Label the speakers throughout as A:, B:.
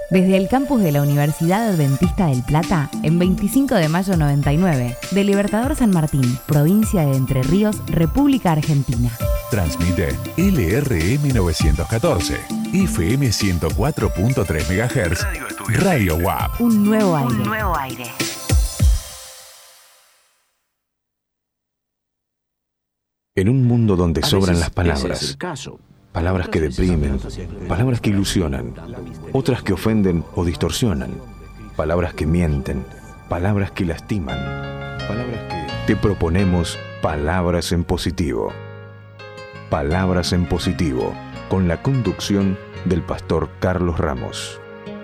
A: Desde el campus de la Universidad Adventista del Plata, en 25 de mayo 99, de Libertador San Martín, provincia de Entre Ríos, República Argentina.
B: Transmite LRM 914, FM 104.3 MHz, Radio WAP.
A: Un nuevo aire.
C: En un mundo donde sobran las palabras, palabras que deprimen, palabras que ilusionan, otras que ofenden o distorsionan, palabras que mienten, palabras que lastiman, palabras que... Te proponemos Palabras en Positivo. Palabras en Positivo, con la conducción del pastor Carlos Ramos.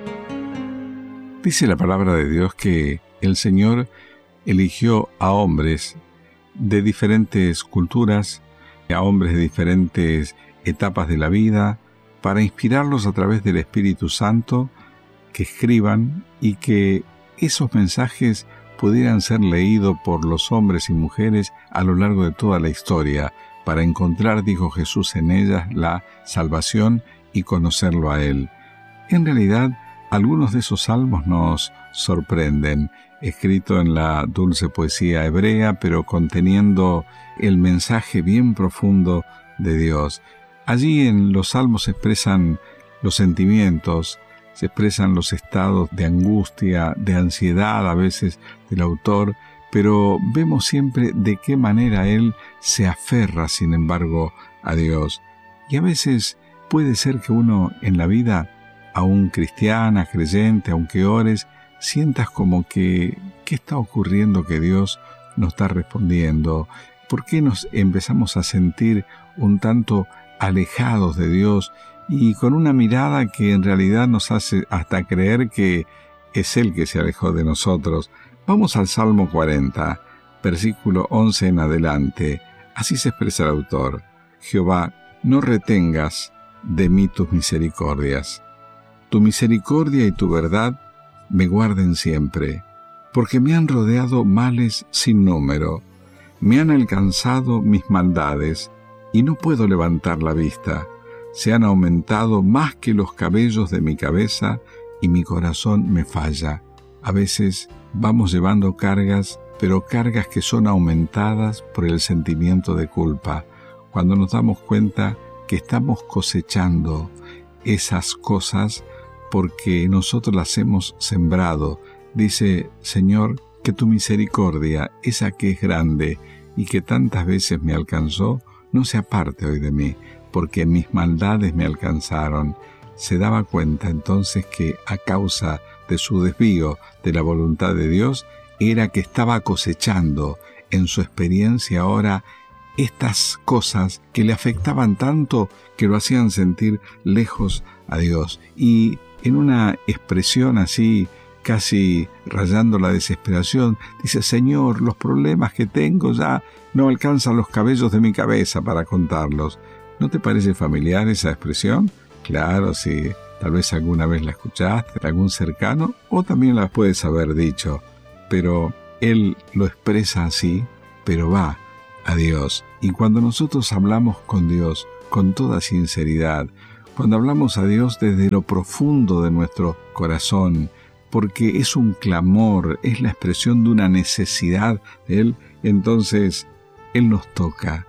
D: Dice la palabra de Dios que el Señor eligió a hombres de diferentes culturas, a hombres de diferentes etapas de la vida, para inspirarlos a través del Espíritu Santo, que escriban y que esos mensajes pudieran ser leídos por los hombres y mujeres a lo largo de toda la historia, para encontrar, dijo Jesús, en ellas la salvación y conocerlo a Él. En realidad, algunos de esos salmos nos sorprenden, escrito en la dulce poesía hebrea, pero conteniendo el mensaje bien profundo de Dios. Allí en los salmos se expresan los sentimientos, se expresan los estados de angustia, de ansiedad a veces del autor, pero vemos siempre de qué manera él se aferra, sin embargo, a Dios. Y a veces puede ser que uno en la vida, aún cristiana, creyente, aunque ores, sientas como que, ¿qué está ocurriendo que Dios no está respondiendo? ¿Por qué nos empezamos a sentir un tanto alejados de Dios y con una mirada que en realidad nos hace hasta creer que es Él que se alejó de nosotros? Vamos al Salmo 40, versículo 11 en adelante. Así se expresa el autor: Jehová, no retengas de mí tus misericordias. Tu misericordia y tu verdad me guarden siempre, porque me han rodeado males sin número, me han alcanzado mis maldades, y no puedo levantar la vista. Se han aumentado más que los cabellos de mi cabeza, y mi corazón me falla. A veces vamos llevando cargas, pero cargas que son aumentadas por el sentimiento de culpa, cuando nos damos cuenta que estamos cosechando esas cosas porque nosotros las hemos sembrado. Dice, Señor, que tu misericordia, esa que es grande y que tantas veces me alcanzó, no se aparte hoy de mí, porque mis maldades me alcanzaron. Se daba cuenta entonces que a causa de su desvío de la voluntad de Dios, era que estaba cosechando en su experiencia ahora estas cosas que le afectaban tanto que lo hacían sentir lejos a Dios. Y en una expresión así, casi rayando la desesperación, dice, Señor, los problemas que tengo ya no alcanzan los cabellos de mi cabeza para contarlos. ¿No te parece familiar esa expresión? Claro, sí, tal vez alguna vez la escuchaste, algún cercano, o también la puedes haber dicho, pero él lo expresa así, pero va a Dios. Y cuando nosotros hablamos con Dios con toda sinceridad, cuando hablamos a Dios desde lo profundo de nuestro corazón, porque es un clamor, es la expresión de una necesidad de Él, entonces Él nos toca.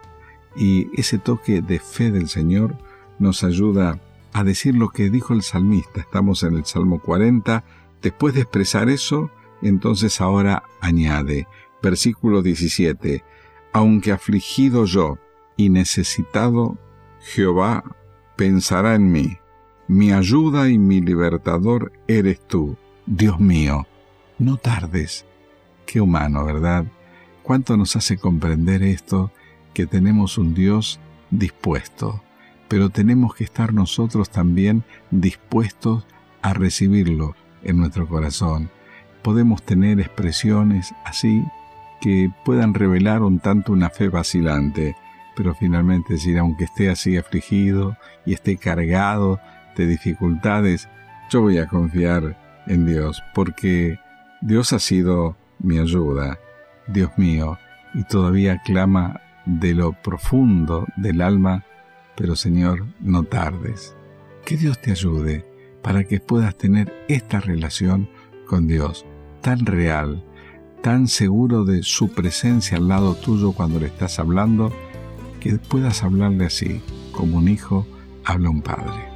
D: Y ese toque de fe del Señor nos ayuda a decir lo que dijo el salmista. Estamos en el Salmo 40. Después de expresar eso, entonces ahora añade, versículo 17, aunque afligido yo y necesitado, Jehová pensará en mí. Mi ayuda y mi libertador eres tú. Dios mío, no tardes. Qué humano, ¿verdad? ¿Cuánto nos hace comprender esto? Que tenemos un Dios dispuesto, pero tenemos que estar nosotros también dispuestos a recibirlo en nuestro corazón. Podemos tener expresiones así que puedan revelar un tanto una fe vacilante, pero finalmente decir, aunque esté así afligido y esté cargado de dificultades, yo voy a confiar en Dios, porque Dios ha sido mi ayuda, Dios mío, y todavía clama de lo profundo del alma, pero Señor, no tardes. Que Dios te ayude para que puedas tener esta relación con Dios tan real, tan seguro de su presencia al lado tuyo cuando le estás hablando, que puedas hablarle así, como un hijo habla a un padre.